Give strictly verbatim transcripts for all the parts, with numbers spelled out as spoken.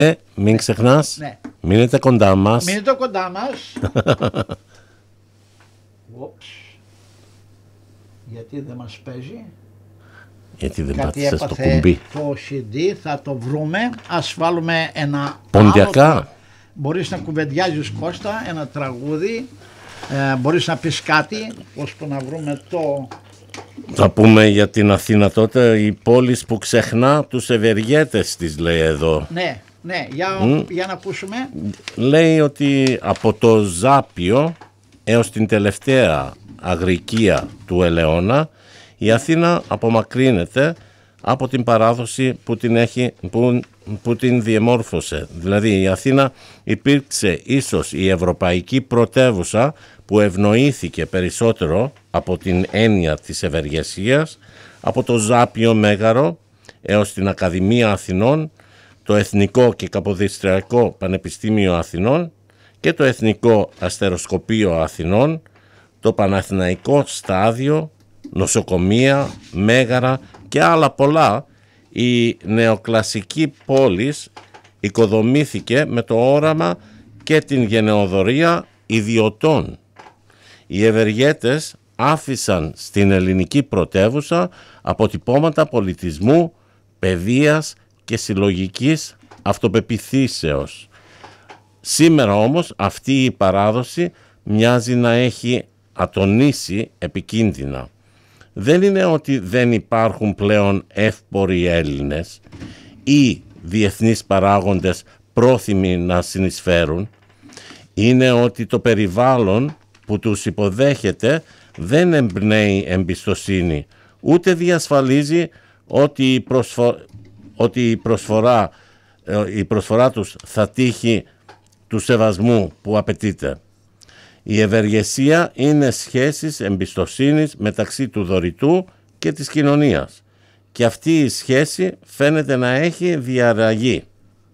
Ε, μην ξεχνάς, ναι. Μείνετε κοντά μας. Μείνετε κοντά μας. Γιατί δεν μας παίζει? Γιατί δεν Κάτι πάτησες το έπαθε κουμπί. το σι ντι, θα το βρούμε. Ας βάλουμε ένα Ποντιακά. άλλο. Μπορείς να κουβεντιάζεις, Κώστα, ένα τραγούδι. Ε, μπορείς να πεις κάτι, ώσπου να βρούμε το... Θα πούμε για την Αθήνα τότε, η πόλη που ξεχνά τους ευεργέτες της, λέει εδώ. Ναι, ναι, για, Mm. για να ακούσουμε. Λέει ότι από το Ζάπιο έως την τελευταία αγρικία του Ελαιώνα η Αθήνα απομακρύνεται από την παράδοση που την, έχει, που, που την διεμόρφωσε. Δηλαδή η Αθήνα υπήρξε ίσως η ευρωπαϊκή πρωτεύουσα που ευνοήθηκε περισσότερο από την έννοια της ευεργεσίας, από το Ζάπιο Μέγαρο έως την Ακαδημία Αθηνών, το Εθνικό και Καποδιστριακό Πανεπιστήμιο Αθηνών και το Εθνικό Αστεροσκοπείο Αθηνών, το Παναθηναϊκό Στάδιο, νοσοκομεία, μέγαρα και άλλα πολλά. Η νεοκλασική πόλης οικοδομήθηκε με το όραμα και την γενεοδορία ιδιωτών. Οι ευεργέτες άφησαν στην ελληνική πρωτεύουσα αποτυπώματα πολιτισμού, παιδείας και συλλογικής αυτοπεποίθησεως. Σήμερα όμως αυτή η παράδοση μοιάζει να έχει ατονίσει επικίνδυνα. Δεν είναι ότι δεν υπάρχουν πλέον εύποροι Έλληνες ή διεθνείς παράγοντες πρόθυμοι να συνεισφέρουν. Είναι ότι το περιβάλλον που τους υποδέχεται δεν εμπνέει εμπιστοσύνη, ούτε διασφαλίζει ότι η, προσφο... ότι η, προσφορά... η προσφορά τους θα τύχει του σεβασμού που απαιτείται. Η ευεργεσία είναι σχέσεις εμπιστοσύνης μεταξύ του δωρητού και της κοινωνίας και αυτή η σχέση φαίνεται να έχει διαραγεί.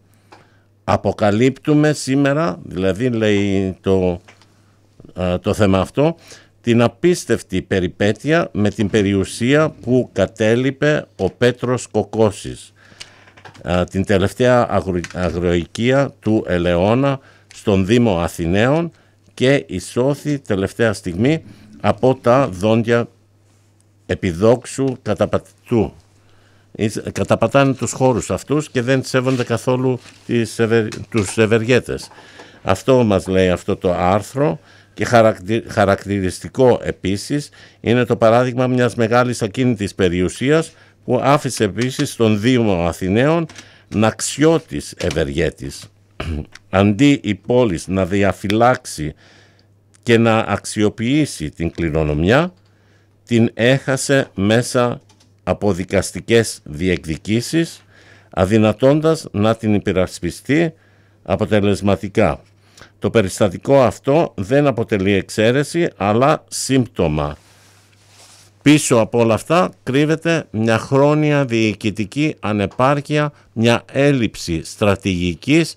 Αποκαλύπτουμε σήμερα, δηλαδή λέει το, το θέμα αυτό, την απίστευτη περιπέτεια με την περιουσία που κατέλειπε ο Πέτρος Κοκκώσης, την τελευταία αγρο, αγροοικία του Ελαιώνα στον Δήμο Αθηναίων και εισώθη τελευταία στιγμή από τα δόντια επιδόξου καταπατητού. Καταπατάνε τους χώρους αυτούς και δεν σέβονται καθόλου τις ευε, τους ευεργέτες. Αυτό μας λέει αυτό το άρθρο και χαρακτηριστικό επίσης είναι το παράδειγμα μιας μεγάλης ακίνητης περιουσίας που άφησε επίσης τον Δήμο Αθηναίων να αξιώτης ευεργέτης. Αντί η πόλη να διαφυλάξει και να αξιοποιήσει την κληρονομιά, την έχασε μέσα από δικαστικές διεκδικήσεις, αδυνατώντας να την υπερασπιστεί αποτελεσματικά. Το περιστατικό αυτό δεν αποτελεί εξαίρεση, αλλά σύμπτωμα. Πίσω από όλα αυτά κρύβεται μια χρόνια διοικητική ανεπάρκεια, μια έλλειψη στρατηγικής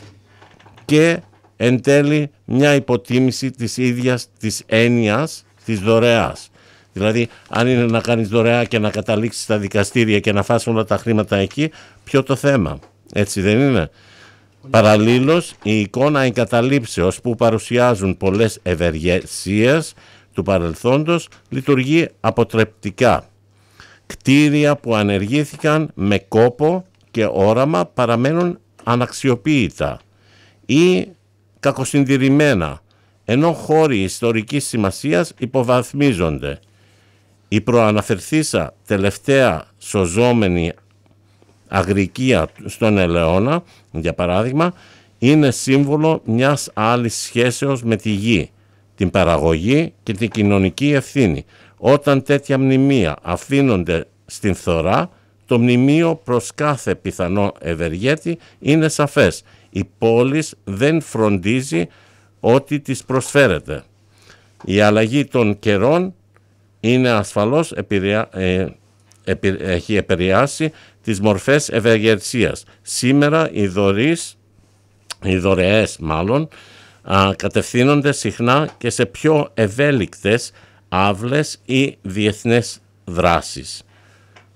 και εν τέλει μια υποτίμηση της ίδιας της έννοιας της δωρεάς. Δηλαδή, αν είναι να κάνεις δωρεά και να καταλήξεις στα δικαστήρια και να φας όλα τα χρήματα εκεί, ποιο το θέμα, έτσι δεν είναι? Παραλλήλως, η εικόνα εγκαταλείψεως που παρουσιάζουν πολλές ευεργεσίες του παρελθόντος λειτουργεί αποτρεπτικά. Κτίρια που ανεργήθηκαν με κόπο και όραμα παραμένουν αναξιοποίητα ή κακοσυντηρημένα, ενώ χώροι ιστορικής σημασίας υποβαθμίζονται. Η προαναφερθήσα τελευταία σωζόμενη αγρικία στον Ελαιώνα, για παράδειγμα, είναι σύμβολο μιας άλλης σχέσεως με τη γη, την παραγωγή και την κοινωνική ευθύνη. Όταν τέτοια μνημεία αφήνονται στην φθορά, το μνημείο προς κάθε πιθανό ευεργέτη είναι σαφές. Η πόλη δεν φροντίζει ό,τι της προσφέρεται. Η αλλαγή των καιρών είναι ασφαλώς επηρεα... ε, επι... έχει επηρεάσει τις μορφές ευεργεσίας. Σήμερα οι δωρείς, οι δωρεές μάλλον, α, κατευθύνονται συχνά και σε πιο ευέλικτες άβλες ή διεθνές δράσεις.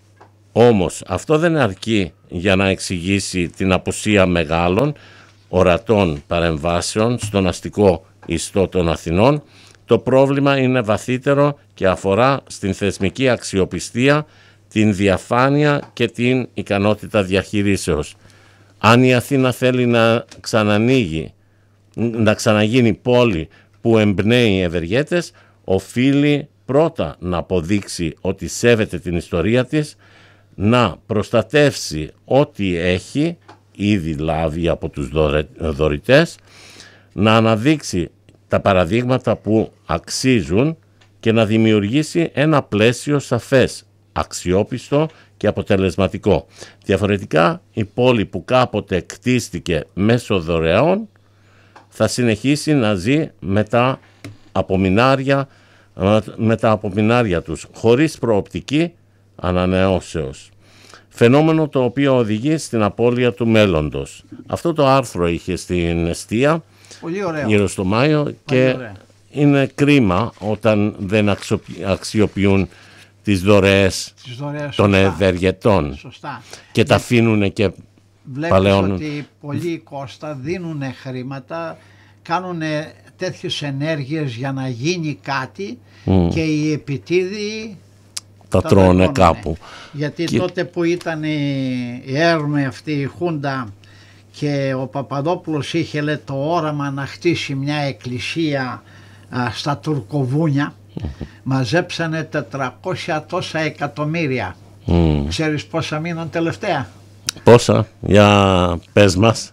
Όμως αυτό δεν αρκεί για να εξηγήσει την απουσία μεγάλων ορατών παρεμβάσεων στον αστικό ιστό των Αθηνών. Το πρόβλημα είναι βαθύτερο και αφορά στην θεσμική αξιοπιστία, την διαφάνεια και την ικανότητα διαχειρίσεως. Αν η Αθήνα θέλει να ξανανοίγει, να ξαναγίνει πόλη που εμπνέει ευεργέτες, οφείλει πρώτα να αποδείξει ότι σέβεται την ιστορία της, να προστατεύσει ό,τι έχει ήδη λάβει από τους δωρητές, να αναδείξει τα παραδείγματα που αξίζουν και να δημιουργήσει ένα πλαίσιο σαφές, αξιόπιστο και αποτελεσματικό. Διαφορετικά, η πόλη που κάποτε κτίστηκε μέσω δωρεών θα συνεχίσει να ζει με τα απομεινάρια, με τα απομεινάρια τους, χωρίς προοπτική ανανεώσεως. Φαινόμενο το οποίο οδηγεί στην απώλεια του μέλλοντος. Αυτό το άρθρο είχε στην Εστία γύρω στο Μάιο. Πολύ και ωραία. Είναι κρίμα όταν δεν αξιοποιούν τις δωρεές, τις δωρεές των σωστά. ευεργετών σωστά. Και τα αφήνουν και βλέπεις παλαιών. Ότι πολλοί, Κώστα, δίνουν χρήματα, κάνουν τέτοιες ενέργειες για να γίνει κάτι mm. και οι επιτίδιοι τα, τα τρώνε κάπου. Γιατί και... τότε που ήταν η Έρμε αυτή η Χούντα και ο Παπαδόπουλος είχε, λέει, το όραμα να χτίσει μια εκκλησία α, στα Τουρκοβούνια, mm. μαζέψανε τετρακόσια τόσα εκατομμύρια. Mm. Ξέρεις πόσα μείναν τελευταία? Πόσα, για πες μας.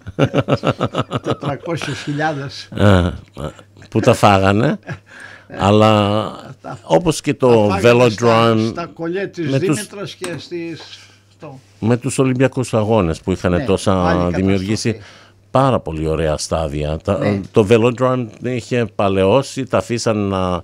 τετρακόσιες χιλιάδες. Που τα φάγανε. Αλλά όπως και το Velodrome στα κολλιέ της Δήμητρας και στις... στο... με τους Ολυμπιακούς Αγώνες που είχαν ναι, τόσα δημιουργήσει καταστροφή. Πάρα πολύ ωραία στάδια. Ναι. Το Velodrome είχε παλαιώσει, τα αφήσαν να,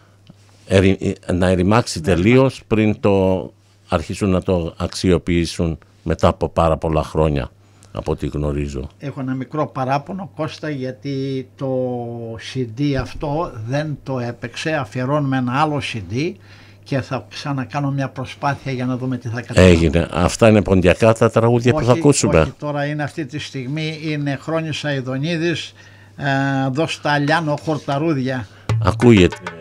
ερη, να ερημάξει ναι, τελείως πριν το αρχίσουν να το αξιοποιήσουν μετά από πάρα πολλά χρόνια, από ό,τι γνωρίζω. Έχω ένα μικρό παράπονο, Κώστα, γιατί το σι ντι αυτό δεν το έπαιξε. Αφιερώνουμε ένα άλλο σι ντι και θα ξανακάνω μια προσπάθεια για να δούμε τι θα καταφέρουμε. Έγινε. Αυτά είναι ποντιακά τα τραγούδια όχι, που θα ακούσουμε. Όχι, τώρα είναι αυτή τη στιγμή, είναι Χρόνης Αηδονίδης, ε, δώσ' τα Αλιάνο χορταρούδια. Ακούγεται.